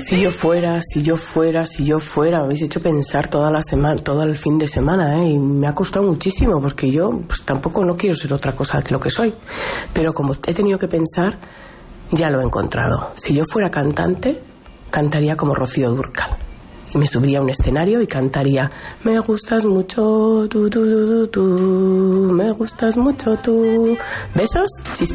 Si yo fuera, me habéis hecho pensar toda la semana, todo el fin de semana, y me ha costado muchísimo porque yo pues tampoco no quiero ser otra cosa que lo que soy, pero como he tenido que pensar, ya lo he encontrado. Si yo fuera cantante, cantaría como Rocío Dúrcal y me subiría a un escenario y cantaría: me gustas mucho tú, me gustas mucho tú. Besos, chispas.